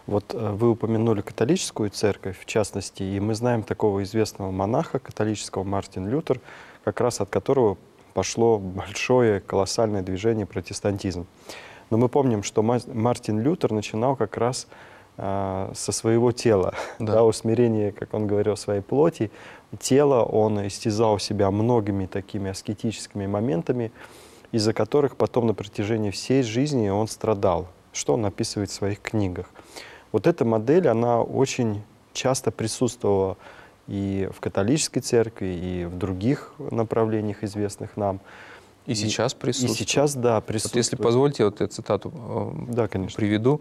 Вот вы упомянули католическую церковь, в частности, и мы знаем такого известного монаха католического Мартин Лютер, как раз от которого пошло большое, колоссальное движение протестантизм. Но мы помним, что Мартин Лютер начинал как раз со своего тела, Да. усмирение, как он говорил, своей плоти. Тело, он истязал себя многими такими аскетическими моментами, из-за которых потом на протяжении всей жизни он страдал, что он описывает в своих книгах. Вот эта модель, она очень часто присутствовала и в католической церкви, и в других направлениях, известных нам. И сейчас присутствует. И сейчас, да, присутствует. Вот если позволите, вот я цитату Да, конечно. приведу.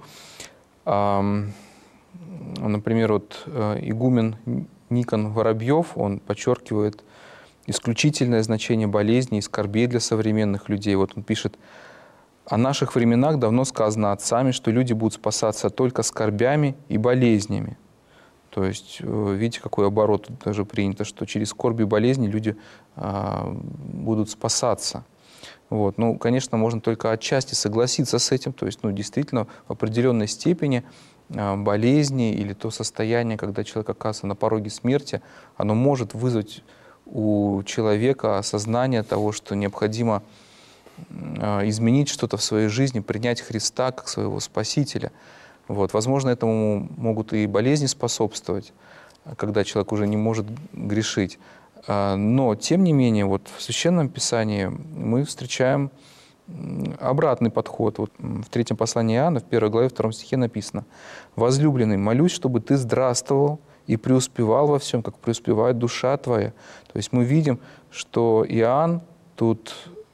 Например, вот игумен Никон Воробьев, он подчеркивает исключительное значение болезней и скорбей для современных людей. Вот он пишет: «О наших временах давно сказано отцами, что люди будут спасаться только скорбями и болезнями». То есть, видите, какой оборот тут даже принято, что через скорби и болезни люди будут спасаться. Вот. Ну, конечно, можно только отчасти согласиться с этим. То есть, ну, действительно, в определенной степени болезни или то состояние, когда человек оказывается на пороге смерти, оно может вызвать у человека осознание того, что необходимо изменить что-то в своей жизни, принять Христа как своего Спасителя. Вот. Возможно, этому могут и болезни способствовать, когда человек уже не может грешить. Но, тем не менее, вот в Священном Писании мы встречаем обратный подход. Вот в 3 послании Иоанна, в 1 главе, 2 стихе написано: «Возлюбленный, молюсь, чтобы ты здравствовал и преуспевал во всем, как преуспевает душа твоя». То есть мы видим, что Иоанн тут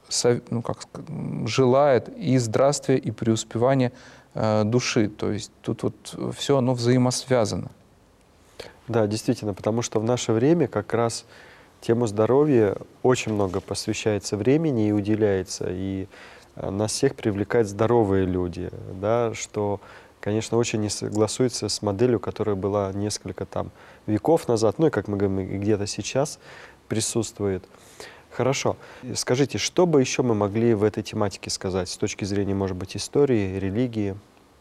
желает и здравствия, и преуспевания души. То есть тут вот все оно взаимосвязано. Да, действительно, потому что в наше время как раз тему здоровья очень много посвящается времени и уделяется, и нас всех привлекают здоровые люди, да, что, конечно, очень не согласуется с моделью, которая была несколько веков назад, ну и, как мы говорим, и где-то сейчас присутствует. Хорошо. Скажите, что бы еще мы могли в этой тематике сказать с точки зрения, может быть, истории, религии?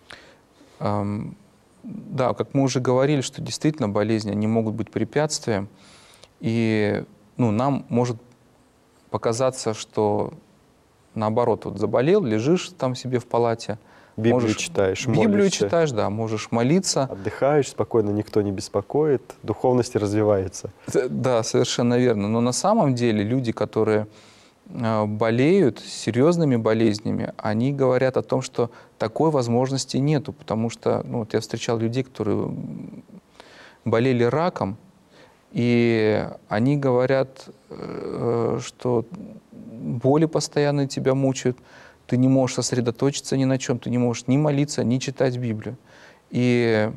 Да, как мы уже говорили, что действительно болезни, они могут быть препятствием, и нам может показаться, что наоборот, вот заболел, лежишь там себе в палате, Библию читаешь, Библию молишься. читаешь, да, можешь молиться. Отдыхаешь, спокойно, никто не беспокоит, духовность развивается. Да, совершенно верно. Но на самом деле люди, которые болеют серьезными болезнями, они говорят о том, что такой возможности нету, потому что вот я встречал людей, которые болели раком, и они говорят, что боли постоянно тебя мучают, ты не можешь сосредоточиться ни на чем, ты не можешь ни молиться, ни читать Библию. И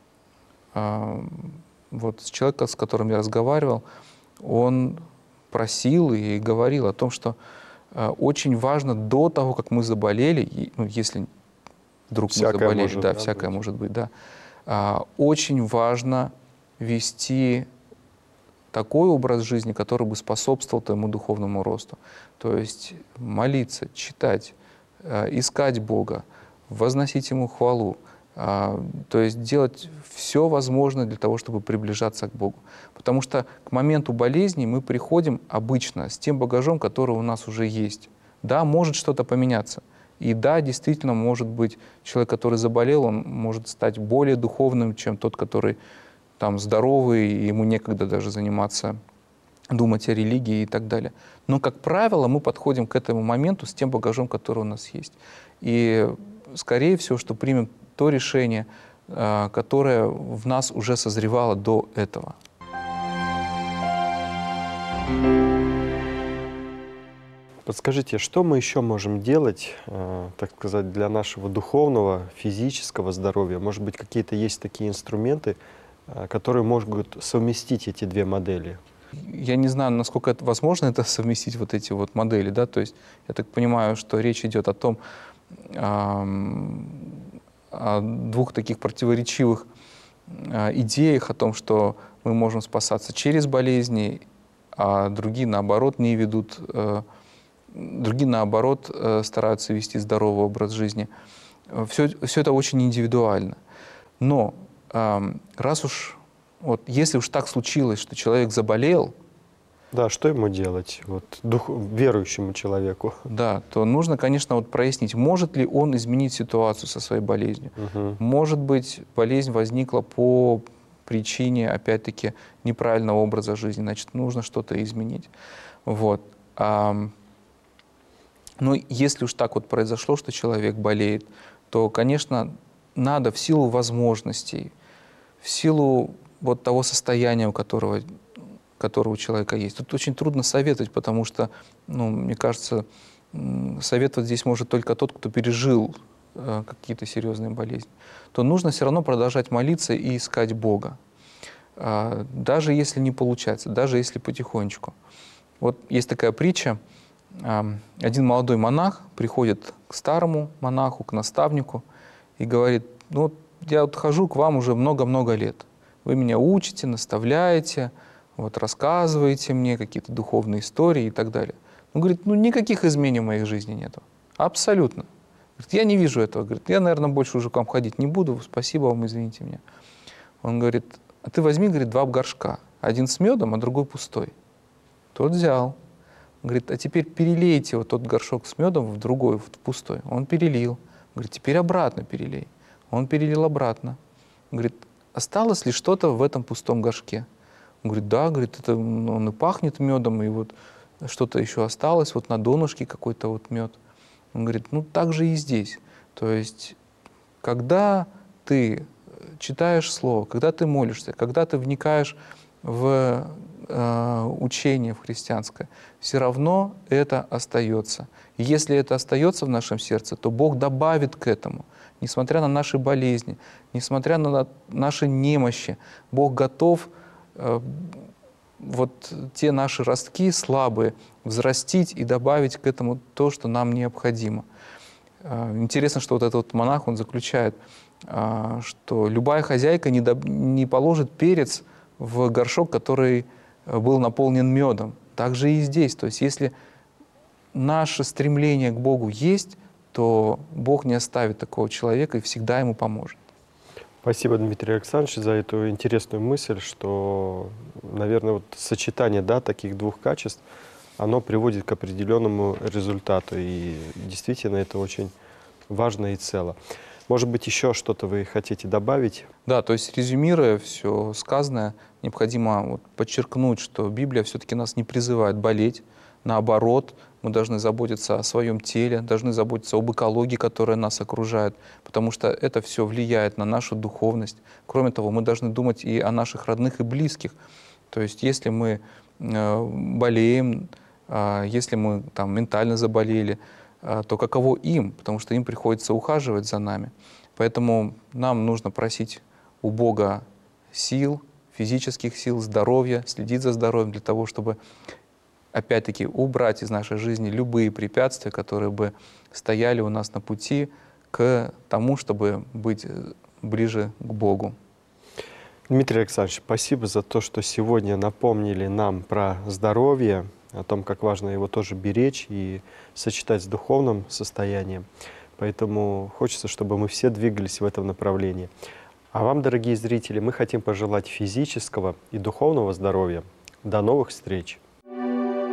вот человек, с которым я разговаривал, он просил и говорил о том, что очень важно до того, как мы заболели, если вдруг мы заболели, всякое может быть, очень важно вести такой образ жизни, который бы способствовал твоему духовному росту. То есть молиться, читать, искать Бога, возносить Ему хвалу, то есть делать все возможное для того, чтобы приближаться к Богу. Потому что к моменту болезни мы приходим обычно с тем багажом, который у нас уже есть. Да, может что-то поменяться. И да, действительно, может быть, человек, который заболел, он может стать более духовным, чем тот, который здоровый, и ему некогда даже заниматься, думать о религии и так далее. Но, как правило, мы подходим к этому моменту с тем багажом, который у нас есть. И, скорее всего, что примем то решение, которое в нас уже созревало до этого. Подскажите, что мы еще можем делать, так сказать, для нашего духовного, физического здоровья? Может быть, какие-то есть такие инструменты, которые могут совместить эти две модели? Я не знаю, насколько это возможно совместить вот эти вот модели, да, то есть я так понимаю, что речь идет о том, о двух таких противоречивых идеях, о том, что мы можем спасаться через болезни, а другие, наоборот, не ведут, другие, наоборот, стараются вести здоровый образ жизни. Все это очень индивидуально. Но раз уж, вот, если уж так случилось, что человек заболел, Да, что ему делать, вот, верующему человеку? да, то нужно, конечно, вот прояснить, может ли он изменить ситуацию со своей болезнью. Мгм. Может быть, болезнь возникла по причине, опять-таки, неправильного образа жизни, значит, нужно что-то изменить. Вот. Но если уж так вот произошло, что человек болеет, то, конечно, надо в силу возможностей, в силу вот того состояния, которого у человека есть. Тут очень трудно советовать, потому что, ну, мне кажется, советовать здесь может только тот, кто пережил какие-то серьезные болезни. То нужно все равно продолжать молиться и искать Бога. Даже если не получается, даже если потихонечку. Вот есть такая притча. Один молодой монах приходит к старому монаху, к наставнику и говорит: ну, вот я вот хожу к вам уже много-много лет. Вы меня учите, наставляете, вот, рассказываете мне какие-то духовные истории и так далее. Он говорит: ну, никаких изменений в моей жизни нету. Абсолютно. Говорит: я не вижу этого. Говорит: я, наверное, больше уже к вам ходить не буду. Спасибо вам, извините меня. Он говорит: а ты возьми, говорит, 2 горшка. Один с медом, а другой пустой. Тот взял. Говорит: а теперь перелейте вот тот горшок с медом в другой, в пустой. Он перелил. Говорит: теперь обратно перелей. Он перелил обратно. Говорит: осталось ли что-то в этом пустом горшке? Он говорит: да, говорит, это он и пахнет медом, и вот что-то еще осталось, вот на донышке какой-то вот мед. Он говорит: ну так же и здесь. То есть, когда ты читаешь Слово, когда ты молишься, когда ты вникаешь в учение в христианское, все равно это остается. И если это остается в нашем сердце, то Бог добавит к этому. Несмотря на наши болезни, несмотря на наши немощи, Бог готов вот те наши ростки слабые взрастить и добавить к этому то, что нам необходимо. Интересно, что вот этот вот монах, он заключает, что любая хозяйка не положит перец в горшок, который был наполнен медом. Так же и здесь. То есть если наше стремление к Богу есть, то Бог не оставит такого человека и всегда ему поможет. Спасибо, Дмитрий Александрович, за эту интересную мысль, что, наверное, вот сочетание, да, таких двух качеств, оно приводит к определенному результату. И действительно это очень важно и цело. Может быть, еще что-то вы хотите добавить? Да, то есть, резюмируя все сказанное, необходимо вот подчеркнуть, что Библия все-таки нас не призывает болеть. Наоборот, мы должны заботиться о своем теле, должны заботиться об экологии, которая нас окружает, потому что это все влияет на нашу духовность. Кроме того, мы должны думать и о наших родных и близких. То есть, если мы болеем, если мы там ментально заболели, то каково им, потому что им приходится ухаживать за нами. Поэтому нам нужно просить у Бога сил, физических сил, здоровья, следить за здоровьем для того, чтобы, опять-таки, убрать из нашей жизни любые препятствия, которые бы стояли у нас на пути к тому, чтобы быть ближе к Богу. Дмитрий Александрович, спасибо за то, что сегодня напомнили нам про здоровье, о том, как важно его тоже беречь и сочетать с духовным состоянием. Поэтому хочется, чтобы мы все двигались в этом направлении. А вам, дорогие зрители, мы хотим пожелать физического и духовного здоровья. До новых встреч!